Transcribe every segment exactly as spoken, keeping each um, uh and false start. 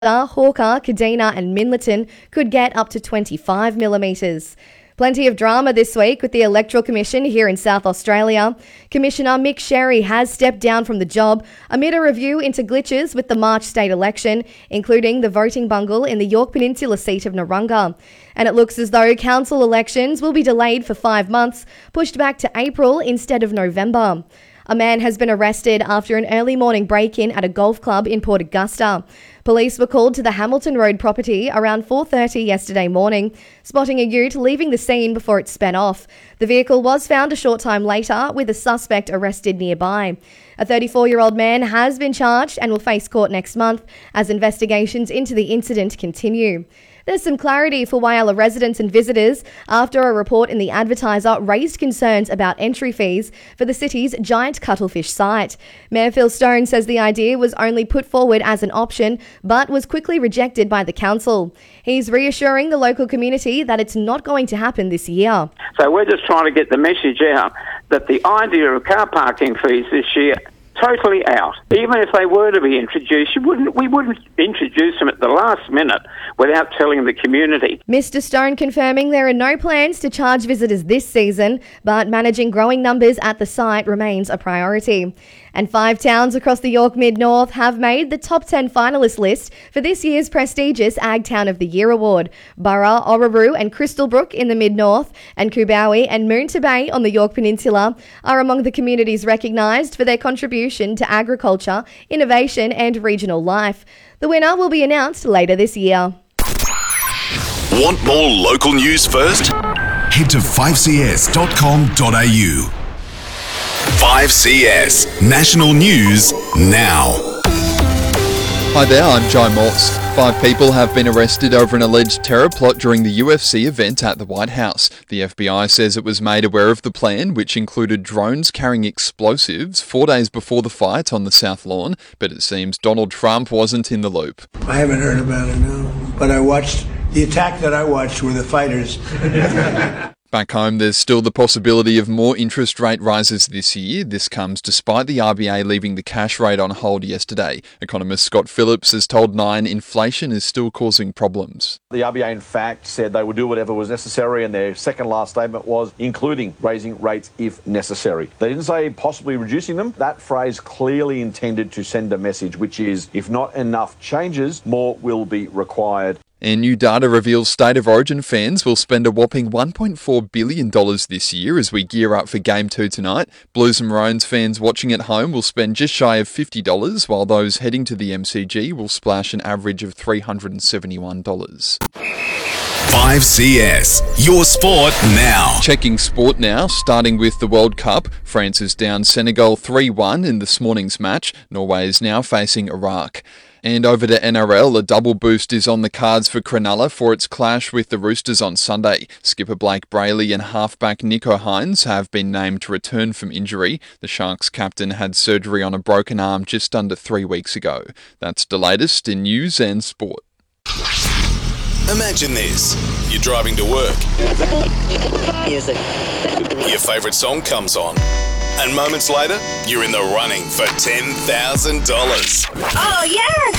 Hawker, Kadina and Minlaton could get up to twenty-five millimetres. Plenty of drama this week with the Electoral Commission here in South Australia. Commissioner Mick Sherry has stepped down from the job amid a review into glitches with the March state election, including the voting bungle in the Yorke Peninsula seat of Narungga. And it looks as though council elections will be delayed for five months, pushed back to April instead of November. A man has been arrested after an early morning break-in at a golf club in Port Augusta. Police were called to the Hamilton Road property around four thirty yesterday morning, spotting a ute leaving the scene before it sped off. The vehicle was found a short time later, with a suspect arrested nearby. A thirty-four-year-old man has been charged and will face court next month as investigations into the incident continue. There's some clarity for Whyalla residents and visitors after a report in the Advertiser raised concerns about entry fees for the city's giant cuttlefish site. Mayor Phil Stone says the idea was only put forward as an option, but was quickly rejected by the council. He's reassuring the local community that it's not going to happen this year. So we're just trying to get the message out that the idea of car parking fees this year totally out. Even if they were to be introduced, you wouldn't, we wouldn't introduce them at the last minute without telling the community. Mister Stone confirming there are no plans to charge visitors this season, but managing growing numbers at the site remains a priority. And five towns across the Yorke Mid-North have made the top ten finalist list for this year's prestigious Ag Town of the Year award. Burra, Orroroo and Crystalbrook in the Mid-North and Kubawi and Moonta Bay on the Yorke Peninsula are among the communities recognised for their contribution to agriculture, innovation and regional life. The winner will be announced later this year. Want more local news first? Head to five c s dot com dot a u. five C S National News now. Hi there, I'm Joe Morse. Five people have been arrested over an alleged terror plot during the U F C event at the White House. The F B I says it was made aware of the plan, which included drones carrying explosives, four days before the fight on the South Lawn, but it seems Donald Trump wasn't in the loop. I haven't heard about it, no. But I watched, the attack that I watched were the fighters. Back home, there's still the possibility of more interest rate rises this year. This comes despite the R B A leaving the cash rate on hold yesterday. Economist Scott Phillips has told Nine inflation is still causing problems. The R B A, in fact, said they would do whatever was necessary, and their second last statement was including raising rates if necessary. They didn't say possibly reducing them. That phrase clearly intended to send a message, which is if not enough changes, more will be required. And new data reveals State of Origin fans will spend a whopping one point four billion dollars this year as we gear up for Game two tonight. Blues and Maroons fans watching at home will spend just shy of fifty dollars, while those heading to the M C G will splash an average of three hundred seventy-one dollars. five C S, your sport now. Checking sport now, starting with the World Cup. France is down Senegal three one in this morning's match. Norway is now facing Iraq. And over to N R L, a double boost is on the cards for Cronulla for its clash with the Roosters on Sunday. Skipper Blake Brayley and halfback Nico Hines have been named to return from injury. The Sharks captain had surgery on a broken arm just under three weeks ago. That's the latest in news and sport. Imagine this. You're driving to work. Music. Your favourite song comes on. And moments later, you're in the running for ten thousand dollars. Oh, yes!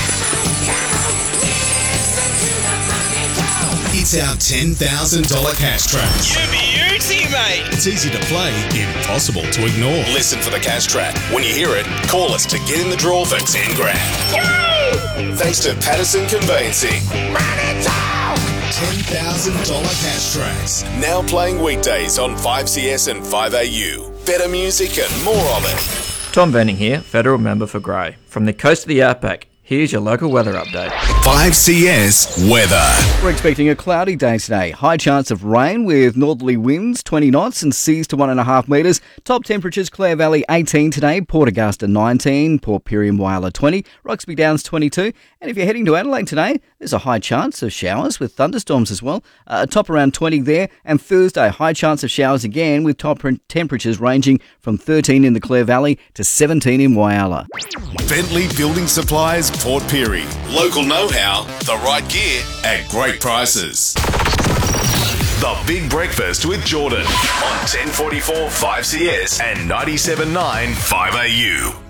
It's our ten thousand dollars cash track. You beauty, mate! It's easy to play, impossible to ignore. Listen for the cash track. When you hear it, call us to get in the draw for ten grand. Yay! Thanks to Patterson Conveyancing. Money talk! ten thousand dollars cash tracks. Now playing weekdays on five C S and five A U. Better music and more of it. Tom Venning here, Federal Member for Grey. From the coast of the Outback, here's your local weather update. five C S weather. We're expecting a cloudy day today. High chance of rain with northerly winds twenty knots and seas to one and a half metres. Top temperatures, Clare Valley eighteen today, Port Augusta nineteen, Port Pirie and Whyalla twenty, Roxby Downs twenty-two. And if you're heading to Adelaide today, there's a high chance of showers with thunderstorms as well. Uh, top around twenty there. And Thursday, high chance of showers again with top temperatures ranging from thirteen in the Clare Valley to seventeen in Whyalla. Bentley Building Supplies, Port Pirie. Local know-how, the right gear at great prices. The Big Breakfast with Jordan on ten forty-four five C S and ninety-seven point nine five A U.